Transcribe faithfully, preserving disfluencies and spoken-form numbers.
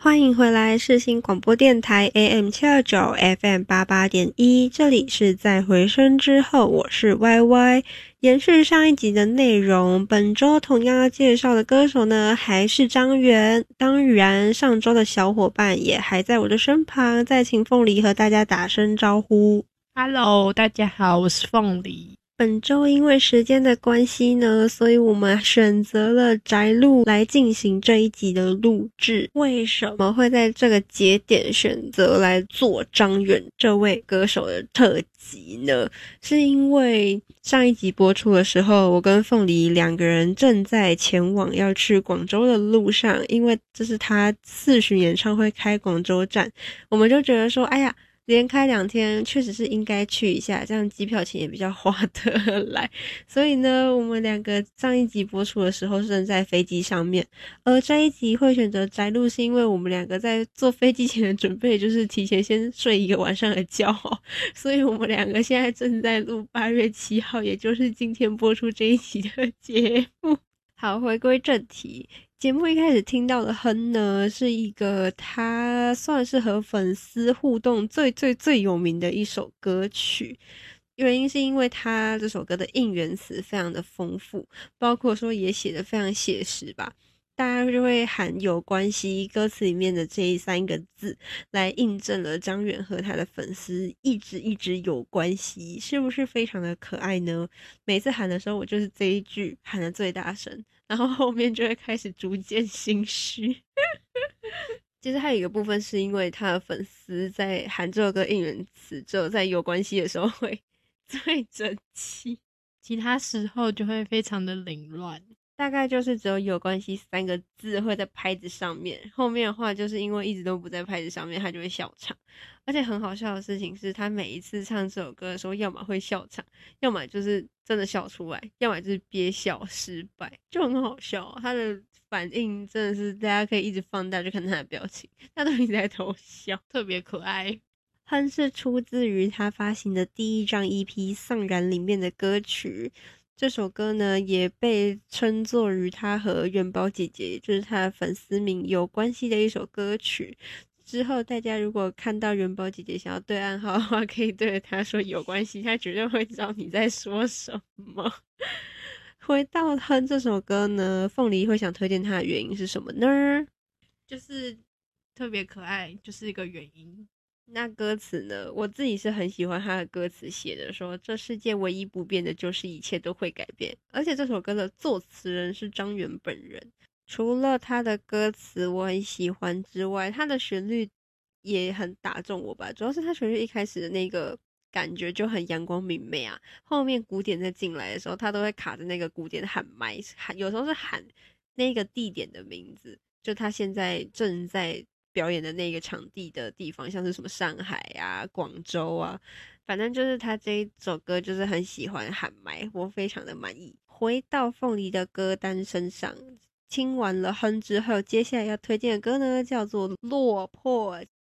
欢迎回来世新广播电台 A M 七二九 F M 八八点一，这里是在回声之后，我是 Y Y。 延续上一集的内容，本周同样要介绍的歌手呢还是张元。当然上周的小伙伴也还在我的身旁，再请凤梨和大家打声招呼。 Hello， 大家好，我是凤梨。 本周因为时间的关系呢，所以我们选择了宅录来进行这一集的录制。为什么会在这个节点选择来做张远这位歌手的特辑呢？是因为上一集播出的时候，我跟凤梨两个人正在前往要去广州的路上，因为这是他四巡演唱会开广州站，我们就觉得说，哎呀，连开两天确实是应该去一下，这样机票钱也比较划得来。所以呢，我们两个上一集播出的时候是正在飞机上面，而这一集会选择宅录是因为我们两个在坐飞机前的准备就是提前先睡一个晚上的觉，所以我们两个现在正在录八月七号，也就是今天播出这一集的节目。好，回归正题，节目一开始听到的哼呢，是一个他算是和粉丝互动最最最有名的一首歌曲。原因是因为他这首歌的应援词非常的丰富，包括说也写得非常写实吧，大家就会喊有关系，歌词里面的这三个字来印证了张远和他的粉丝一直一直有关系，是不是非常的可爱呢？每次喊的时候我就是这一句喊得最大声，然后后面就会开始逐渐心虚。其实还有一个部分是因为他的粉丝在喊这首歌应援词只有在有关系的时候会最整齐， 其他时候就会非常的凌乱， 大概就是只有有关系三个字会在拍子上面，后面的话就是因为一直都不在拍子上面，他就会笑场。而且很好笑的事情是，他每一次唱这首歌的时候，要么会笑场，要么就是真的笑出来，要么就是憋笑失败，就很好笑啊。他的反应真的是大家可以一直放大，就看他的表情，他都一直在偷笑， 特别可爱。 哼是出自于他发行的第一张 E P《丧然》里面的歌曲。这首歌呢也被称作于他和元宝姐姐，也就是他的粉丝名有关系的一首歌曲。之后大家如果看到元宝姐姐想要对暗号的话，可以对着她说有关系，她绝对会知道你在说什么。回到哼这首歌呢，凤梨会想推荐它的原因是什么呢？ 就是特别可爱，就是一个原因。 那歌词呢，我自己是很喜欢他的歌词写的说，这世界唯一不变的就是一切都会改变。而且这首歌的作词人是张远本人，除了他的歌词我很喜欢之外，他的旋律也很打中我吧，主要是他旋律一开始的那个感觉就很阳光明媚啊，后面鼓点再进来的时候，他都会卡着那个鼓点喊麦，喊有时候是喊那个地点的名字，就他现在正在表演的那个场地的地方，像是什么上海啊、广州啊，反正就是他这一首歌就是很喜欢喊麦，我非常的满意。回到凤梨的歌单身上，听完了哼之后，接下来要推荐的歌呢叫做《落魄》。